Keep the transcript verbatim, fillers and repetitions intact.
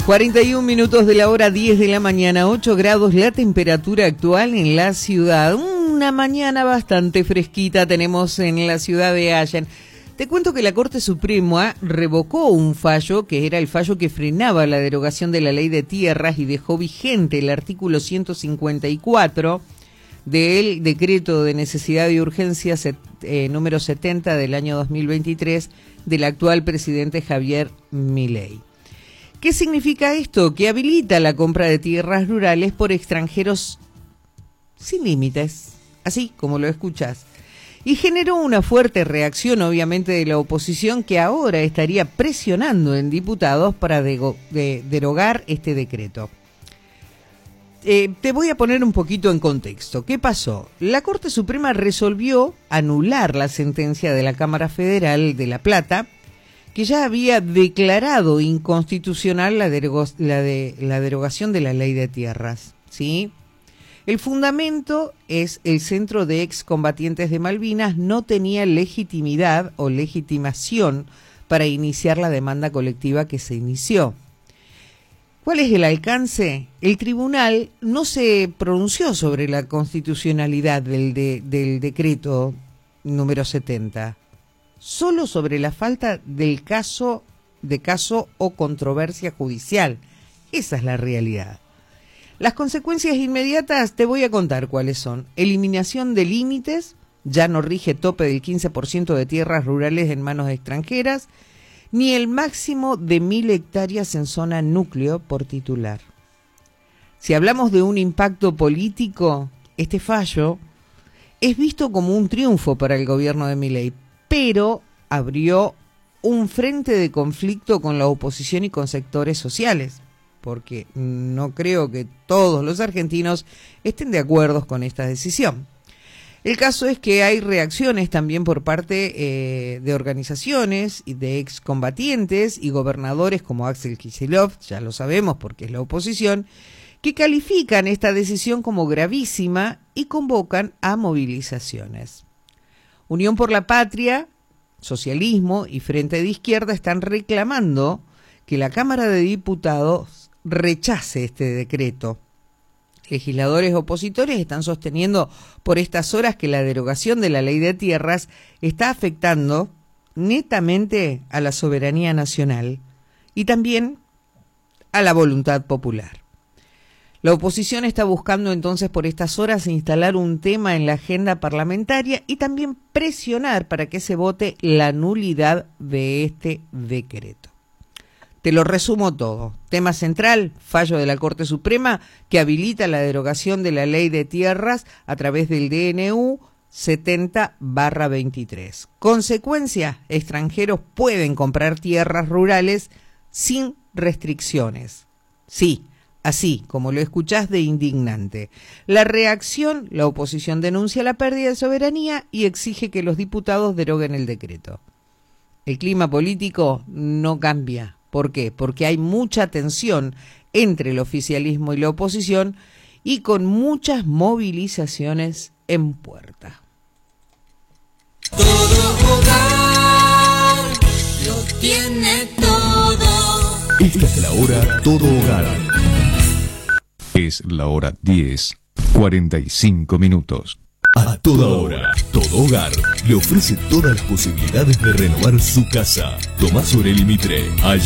cuarenta y un minutos de la hora diez de la mañana, ocho grados la temperatura actual en la ciudad. Una mañana bastante fresquita tenemos en la ciudad de Allen. Te cuento que la Corte Suprema revocó un fallo que era el fallo que frenaba la derogación de la ley de tierras y dejó vigente el artículo ciento cincuenta y cuatro del decreto de necesidad y urgencia eh, número setenta del año dos mil veintitrés del actual presidente Javier Milei. ¿Qué significa esto? Que habilita la compra de tierras rurales por extranjeros sin límites, así como lo escuchás. Y generó una fuerte reacción, obviamente, de la oposición, que ahora estaría presionando en diputados para de, de, derogar este decreto. Eh, te voy a poner un poquito en contexto. ¿Qué pasó? La Corte Suprema resolvió anular la sentencia de la Cámara Federal de La Plata, que ya había declarado inconstitucional la, derogo, la, de, la derogación de la ley de tierras, ¿sí? El fundamento es el Centro de Excombatientes de Malvinas no tenía legitimidad o legitimación para iniciar la demanda colectiva que se inició. ¿Cuál es el alcance? El tribunal no se pronunció sobre la constitucionalidad del, de, del decreto número setenta, solo sobre la falta del caso, de caso o controversia judicial. Esa es la realidad. Las consecuencias inmediatas te voy a contar cuáles son. Eliminación de límites, ya no rige tope del quince por ciento de tierras rurales en manos extranjeras, ni el máximo de mil hectáreas en zona núcleo por titular. Si hablamos de un impacto político, este fallo es visto como un triunfo para el gobierno de Milei, pero abrió un frente de conflicto con la oposición y con sectores sociales, porque no creo que todos los argentinos estén de acuerdo con esta decisión. El caso es que hay reacciones también por parte eh, de organizaciones y de excombatientes y gobernadores como Axel Kicillof, ya lo sabemos porque es la oposición, que califican esta decisión como gravísima y convocan a movilizaciones. Unión por la Patria, Socialismo y Frente de Izquierda están reclamando que la Cámara de Diputados rechace este decreto. Legisladores opositores están sosteniendo por estas horas que la derogación de la ley de tierras está afectando netamente a la soberanía nacional y también a la voluntad popular. La oposición está buscando entonces por estas horas instalar un tema en la agenda parlamentaria y también presionar para que se vote la nulidad de este decreto. Te lo resumo todo. Tema central, fallo de la Corte Suprema que habilita la derogación de la ley de tierras a través del D N U setenta barra veintitrés. Consecuencia, extranjeros pueden comprar tierras rurales sin restricciones. Sí, así como lo escuchás de indignante. La reacción, la oposición denuncia la pérdida de soberanía y exige que los diputados deroguen el decreto. El clima político no cambia. ¿Por qué? Porque hay mucha tensión entre el oficialismo y la oposición y con muchas movilizaciones en puerta. Todo hogar lo tiene todo. Esta es la hora Todo Hogar. Es la hora diez, cuarenta y cinco minutos. A toda hora, Todo Hogar le ofrece todas las posibilidades de renovar su casa. Tomás Orelli Mitre.